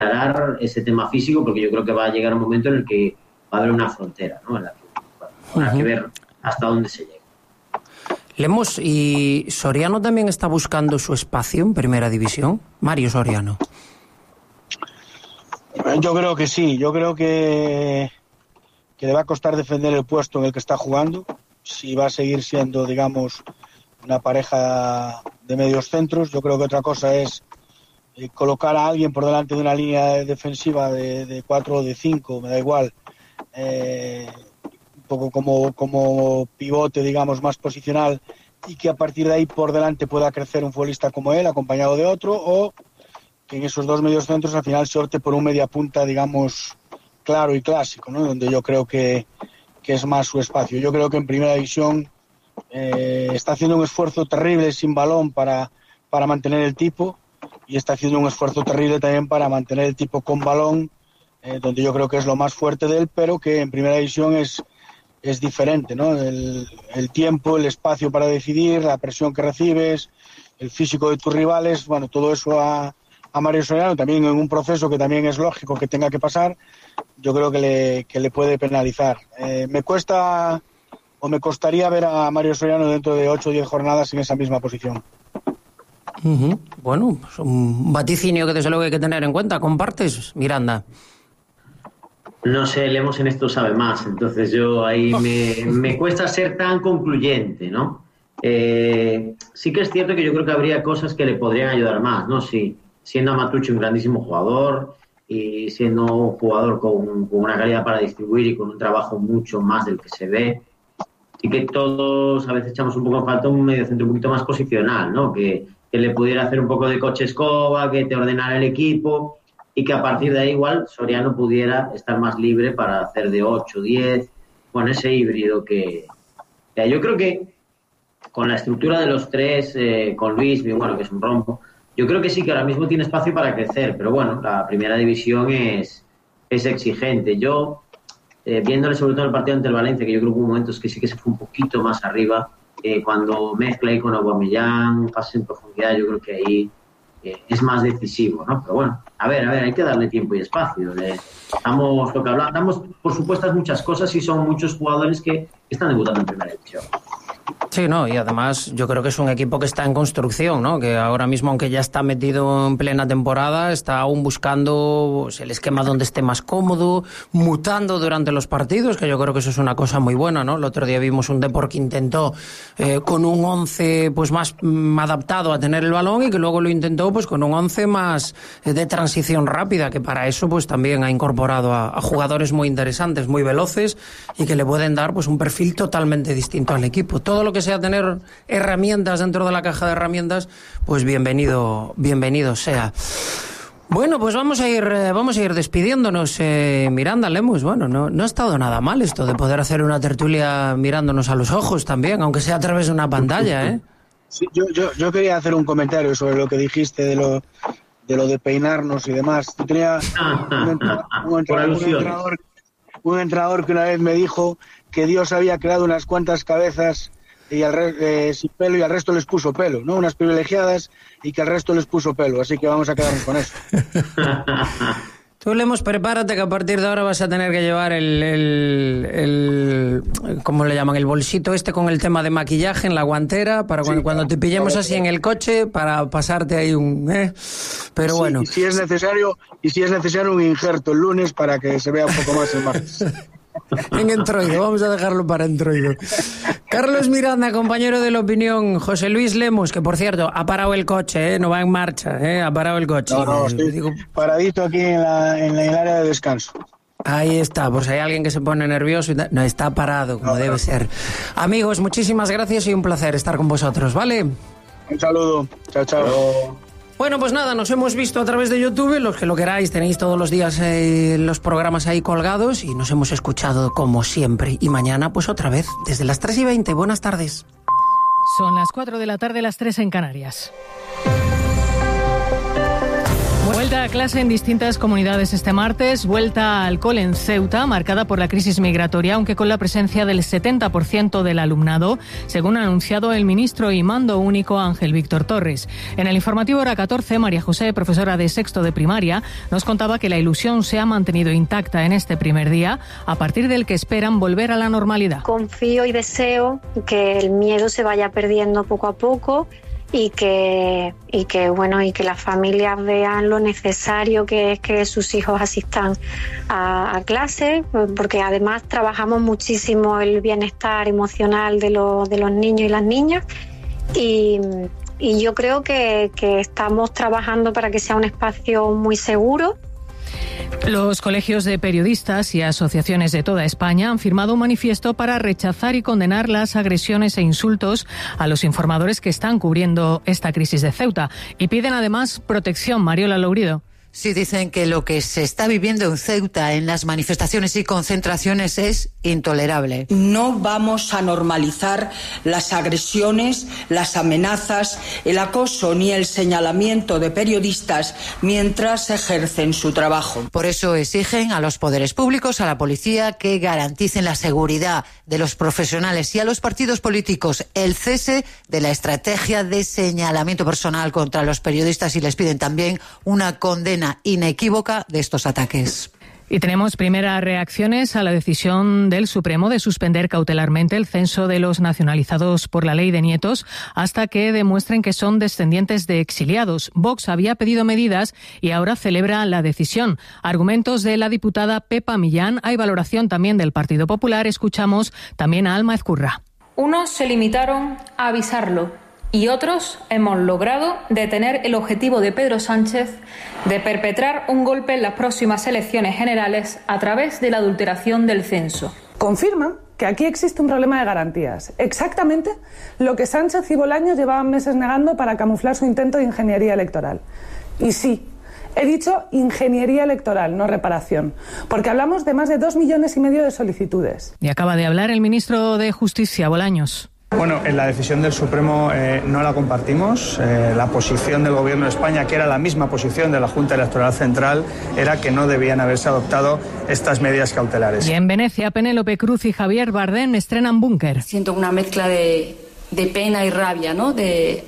aclarar ese tema físico, porque yo creo que va a llegar un momento en el que va a haber una frontera, ¿no? En la que habrá que ver hasta dónde se llega. Lemos, ¿y Soriano también está buscando su espacio en Primera División? Mario Soriano. Yo creo que sí, yo creo que le va a costar defender el puesto en el que está jugando, si va a seguir siendo, digamos, una pareja de medios centros. Yo creo que otra cosa es colocar a alguien por delante de una línea defensiva de 4 o de 5, me da igual, un poco como pivote, digamos, más posicional, y que a partir de ahí por delante pueda crecer un futbolista como él, acompañado de otro, o que en esos dos medios centros al final se opte por un mediapunta, digamos, claro y clásico, ¿no? Donde yo creo que es más su espacio. Yo creo que en Primera División está haciendo un esfuerzo terrible sin balón para mantener el tipo, y está haciendo un esfuerzo terrible también para mantener el tipo con balón, donde yo creo que es lo más fuerte de él, pero que en Primera División es diferente, ¿no? El tiempo, el espacio para decidir, la presión que recibes, el físico de tus rivales, bueno, todo eso a Mario Soriano, también en un proceso que también es lógico que tenga que pasar, yo creo que le puede penalizar. Me costaría ver a Mario Soriano dentro de 8 o 10 jornadas en esa misma posición. Bueno, pues un vaticinio que desde luego hay que tener en cuenta. ¿Compartes, Miranda? No sé, Lemos en esto sabe más, entonces yo ahí me cuesta ser tan concluyente, ¿no? Sí que es cierto que yo creo que habría cosas que le podrían ayudar más, ¿no? Sí, siendo Amatucci un grandísimo jugador y siendo un jugador con una calidad para distribuir y con un trabajo mucho más del que se ve, sí que todos a veces echamos un poco en falta un mediocentro un poquito más posicional, ¿no? Que le pudiera hacer un poco de coche escoba, que te ordenara el equipo, y que a partir de ahí igual Soriano pudiera estar más libre para hacer de 8, 10, bueno, ese híbrido que yo creo que con la estructura de los tres, con Luis, bueno, que es un rombo, yo creo que sí que ahora mismo tiene espacio para crecer, pero bueno, la Primera División es exigente. Yo, viéndole sobre todo el partido ante el Valencia, que yo creo que hubo momentos que sí que se fue un poquito más arriba, cuando mezcla ahí con Aubameyang, pasa en profundidad, yo creo que ahí es más decisivo, ¿no? Pero bueno, a ver, hay que darle tiempo y espacio. Estamos, lo que hablamos, damos por supuestas muchas cosas y son muchos jugadores que están debutando en Primera División. Sí, no, y además yo creo que es un equipo que está en construcción, ¿no? Que ahora mismo, aunque ya está metido en plena temporada, está aún buscando pues, el esquema donde esté más cómodo, mutando durante los partidos, que yo creo que eso es una cosa muy buena, ¿no? El otro día vimos un Depor que intentó con un 11 pues más adaptado a tener el balón, y que luego lo intentó pues con un 11 más de transición rápida, que para eso pues también ha incorporado a jugadores muy interesantes, muy veloces, y que le pueden dar pues un perfil totalmente distinto al equipo. Todo lo que sea tener herramientas dentro de la caja de herramientas, pues bienvenido sea. Bueno, pues vamos a ir despidiéndonos. Miranda, Lemos, bueno, no ha estado nada mal esto de poder hacer una tertulia mirándonos a los ojos también, aunque sea a través de una pantalla, ¿eh? Sí, yo quería hacer un comentario sobre lo que dijiste de lo de peinarnos y demás. Yo tenía un entrenador que una vez me dijo que Dios había creado unas cuantas cabezas y sin pelo, y al resto les puso pelo, ¿no? Unas privilegiadas y que al resto les puso pelo, así que vamos a quedarnos con eso. Tú, Lemos, prepárate que a partir de ahora vas a tener que llevar el ¿cómo le llaman? El bolsito este con el tema de maquillaje en la guantera para cuando te pillemos así en el coche para pasarte ahí pero sí, bueno. Y si es necesario un injerto el lunes para que se vea un poco más el martes. En Entroido, vamos a dejarlo para Entroido. Carlos Miranda, compañero de La Opinión. José Luis Lemos, que por cierto ha parado el coche, no va en marcha, ha parado el coche. No, estoy paradito aquí en el área de descanso. Ahí está, por si hay alguien que se pone nervioso. No, está parado, como debe ser. Amigos, muchísimas gracias y un placer estar con vosotros, ¿vale? Un saludo, chao. Bueno, pues nada, nos hemos visto a través de YouTube. Los que lo queráis, tenéis todos los días los programas ahí colgados, y nos hemos escuchado como siempre. Y mañana, pues otra vez, desde las 3:20. Buenas tardes. Son las 4 de la tarde, las 3 en Canarias. Vuelta a clase en distintas comunidades este martes, vuelta al cole en Ceuta, marcada por la crisis migratoria, aunque con la presencia del 70% del alumnado, según ha anunciado el ministro y mando único Ángel Víctor Torres. En el informativo hora 14, María José, profesora de sexto de primaria, nos contaba que la ilusión se ha mantenido intacta en este primer día, a partir del que esperan volver a la normalidad. Confío y deseo que el miedo se vaya perdiendo poco a poco y que las familias vean lo necesario que es que sus hijos asistan a clase, porque además trabajamos muchísimo el bienestar emocional de los niños y las niñas y yo creo que estamos trabajando para que sea un espacio muy seguro. Los colegios de periodistas y asociaciones de toda España han firmado un manifiesto para rechazar y condenar las agresiones e insultos a los informadores que están cubriendo esta crisis de Ceuta y piden además protección. Mariola Lourido. Sí, dicen que lo que se está viviendo en Ceuta en las manifestaciones y concentraciones es intolerable. No vamos a normalizar las agresiones, las amenazas, el acoso ni el señalamiento de periodistas mientras ejercen su trabajo. Por eso exigen a los poderes públicos, a la policía, que garanticen la seguridad de los profesionales y a los partidos políticos el cese de la estrategia de señalamiento personal contra los periodistas y les piden también una condena inequívoca de estos ataques. Y tenemos primeras reacciones a la decisión del Supremo de suspender cautelarmente el censo de los nacionalizados por la ley de nietos hasta que demuestren que son descendientes de exiliados. Vox había pedido medidas y ahora celebra la decisión. Argumentos de la diputada Pepa Millán. Hay valoración también del Partido Popular. Escuchamos también a Alma Ezcurra. Unos se limitaron a avisarlo y otros hemos logrado detener el objetivo de Pedro Sánchez de perpetrar un golpe en las próximas elecciones generales a través de la adulteración del censo. Confirma que aquí existe un problema de garantías. Exactamente lo que Sánchez y Bolaños llevaban meses negando para camuflar su intento de ingeniería electoral. Y sí, he dicho ingeniería electoral, no reparación, porque hablamos de más de 2,5 millones de solicitudes. Y acaba de hablar el ministro de Justicia, Bolaños. Bueno, la decisión del Supremo no la compartimos. La posición del Gobierno de España, que era la misma posición de la Junta Electoral Central, era que no debían haberse adoptado estas medidas cautelares. Y en Venecia, Penélope Cruz y Javier Bardem estrenan Búnker. Siento una mezcla de pena y rabia, ¿no? De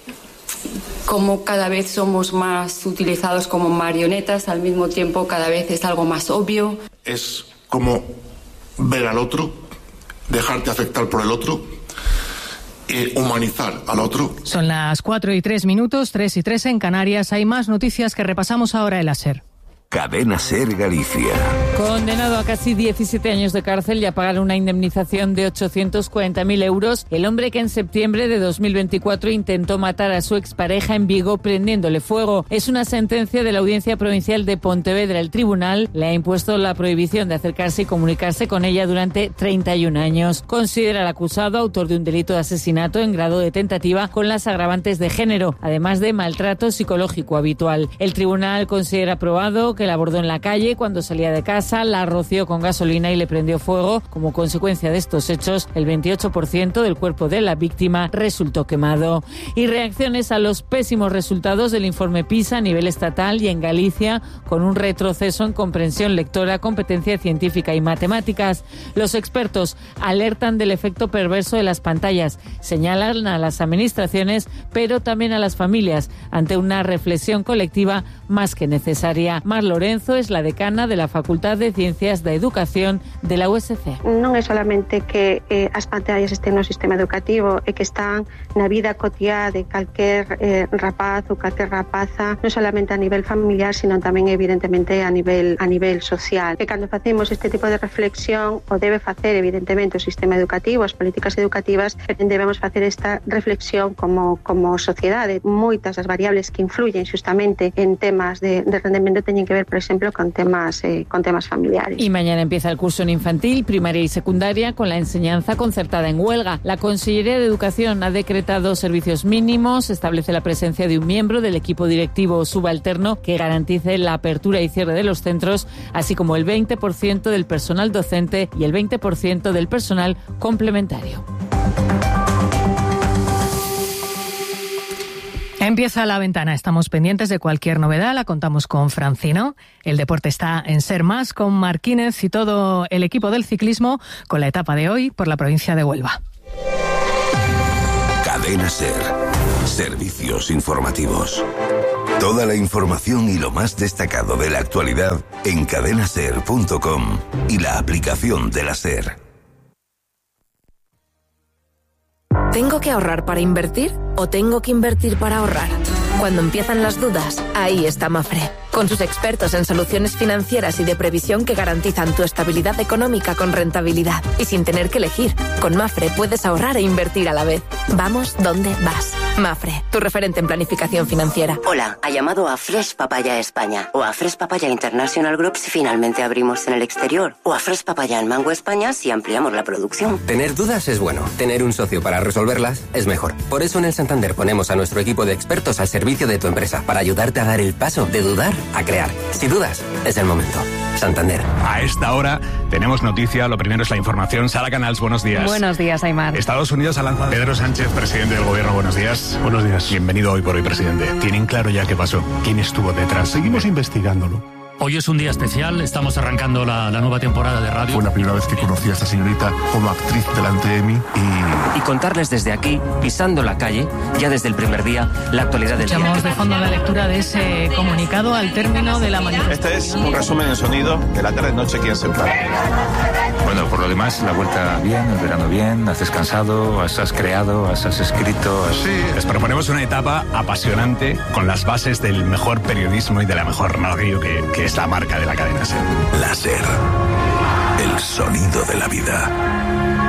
cómo cada vez somos más utilizados como marionetas, al mismo tiempo cada vez es algo más obvio. Es como ver al otro, dejarte afectar por el otro, humanizar al otro. Son las 4:03, 3:03 en Canarias. Hay más noticias que repasamos ahora en la SER. Cadena SER Galicia. Condenado a casi 17 años de cárcel y a pagar una indemnización de 840.000 euros, el hombre que en septiembre de 2024 intentó matar a su expareja en Vigo prendiéndole fuego. Es una sentencia de la Audiencia Provincial de Pontevedra. El tribunal le ha impuesto la prohibición de acercarse y comunicarse con ella durante 31 años. Considera al acusado autor de un delito de asesinato en grado de tentativa con las agravantes de género, además de maltrato psicológico habitual. El tribunal considera probado que la abordó en la calle cuando salía de casa, la roció con gasolina y le prendió fuego. Como consecuencia de estos hechos, el 28% del cuerpo de la víctima resultó quemado. Y reacciones a los pésimos resultados del informe PISA a nivel estatal y en Galicia, con un retroceso en comprensión lectora, competencia científica y matemáticas. Los expertos alertan del efecto perverso de las pantallas, señalan a las administraciones, pero también a las familias, ante una reflexión colectiva más que necesaria. Mar Lorenzo es la decana de la Facultad de Ciencias da Educación de la USC. Non é solamente que as pantallas estén no sistema educativo, é que están na vida cotiá de calquer rapaz ou calquer rapaza, non solamente a nivel familiar, sino tamén evidentemente a nivel social. Que cando facemos este tipo de reflexión, o debe facer evidentemente o sistema educativo, as políticas educativas, debemos facer esta reflexión como sociedade. Moitas das variables que influyen justamente en temas de rendemento teñen que ver, por ejemplo, con temas familiares. Y mañana empieza el curso en infantil, primaria y secundaria con la enseñanza concertada en huelga. La Consellería de Educación ha decretado servicios mínimos, establece la presencia de un miembro del equipo directivo subalterno que garantice la apertura y cierre de los centros, así como el 20% del personal docente y el 20% del personal complementario. Empieza la ventana, estamos pendientes de cualquier novedad, la contamos con Francino. El deporte está en Ser Más con Marquínez y todo el equipo del ciclismo con la etapa de hoy por la provincia de Huelva. Cadena Ser. Servicios informativos. Toda la información y lo más destacado de la actualidad en cadenaser.com y la aplicación de la Ser. ¿Tengo que ahorrar para invertir o tengo que invertir para ahorrar? Cuando empiezan las dudas, ahí está Mafre. Con sus expertos en soluciones financieras y de previsión que garantizan tu estabilidad económica con rentabilidad. Y sin tener que elegir, con Mafre puedes ahorrar e invertir a la vez. Vamos donde vas. Mafre, tu referente en planificación financiera. Hola, ha llamado a Fresh Papaya España o a Fresh Papaya International Group si finalmente abrimos en el exterior o a Fresh Papaya en Mango España si ampliamos la producción. Tener dudas es bueno, tener un socio para resolverlas es mejor. Por eso en el Santander ponemos a nuestro equipo de expertos al servicio de tu empresa para ayudarte a dar el paso de dudar a crear. Si dudas, es el momento. Santander. A esta hora tenemos noticia. Lo primero es la información. Sara Canals, buenos días. Buenos días, Aymar. Estados Unidos ha lanzado... Pedro Sánchez, presidente del gobierno, buenos días. Buenos días. Bienvenido Hoy por Hoy, presidente. ¿Tienen claro ya qué pasó? ¿Quién estuvo detrás? Seguimos investigándolo. Hoy es un día especial, estamos arrancando la nueva temporada de radio. Fue la primera vez que conocí a esta señorita como actriz delante de mí y contarles desde aquí, pisando la calle, ya desde el primer día, la actualidad del día. Escuchamos de fondo la lectura de ese comunicado al término de la manifestación. Este es un resumen en sonido de la tarde-noche aquí en Central. Bueno, por lo demás, la vuelta bien, el verano bien, has descansado, has creado, has escrito. Sí, les proponemos una etapa apasionante con las bases del mejor periodismo y de la mejor radio que es la marca de la cadena SER. La SER, el sonido de la vida.